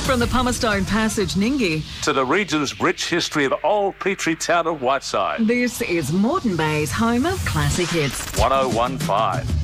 From the Pumicestone Passage, Ninggi, to the region's rich history of old Petrie town of Whiteside. this is Moreton Bay's home of classic hits. 1015.